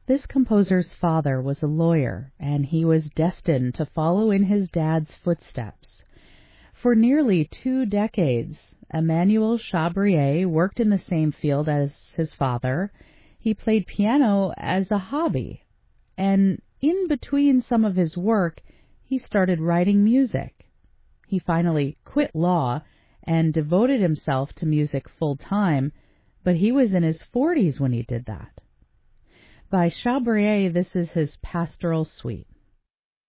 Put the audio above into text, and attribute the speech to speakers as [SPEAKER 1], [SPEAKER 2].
[SPEAKER 1] This composer's father was a lawyer, and he was destined to follow in his dad's footsteps. For nearly 2 decades, Emmanuel Chabrier worked in the same field as his father. He played piano as a hobby, and in between some of his work, he started writing music. He finally quit law and devoted himself to music full time, but he was in his 40s when he did that. By Chabrier, this is his Pastoral Suite.